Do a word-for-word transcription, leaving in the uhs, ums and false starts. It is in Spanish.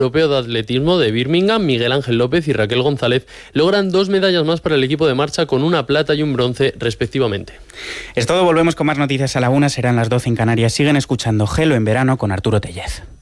Europeo de Atletismo de Birmingham, Miguel Ángel López y Raquel González logran dos medallas más para el equipo de marcha con una plata y un bronce respectivamente. Es todo, volvemos con más noticias a la una, serán las doce en Canarias. Siguen escuchando Gelo en verano con Arturo Tellez.